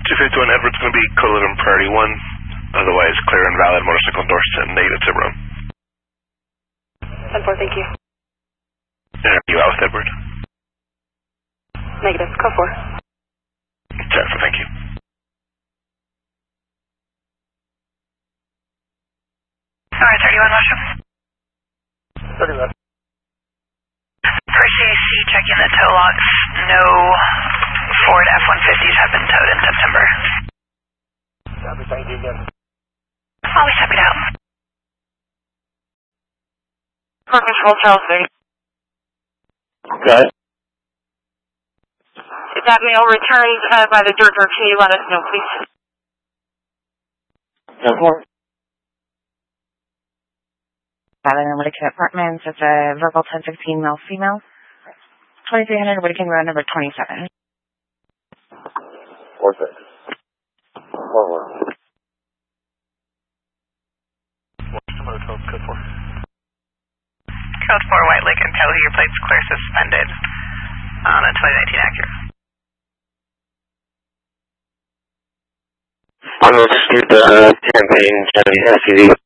251 Edward's going to be code 11 priority 1. Otherwise, clear and valid motorcycle endorsement negative to room. 10-4, thank you. Interview out with Edward. Negative, code 4. 10-4, thank you. Alright, 31 motion. 31. For CAC, checking the tow logs. No Ford F-150s have been towed in September. Copy, thank you again. Always happy to help. Car control, Charles Bay. Okay. That mail returned by the Durger. Can you let us know, please? 10-4. Island Whittaker Apartments. It's a verbal 1016 male female. 2300 Whittaker Road, number 27. 4-6. 4-1. Code 4. Code 4, White Lake and Tahoe, your plate's clear suspended on a 2019 Acura. I'm going to shoot the campaign Chevy SUV.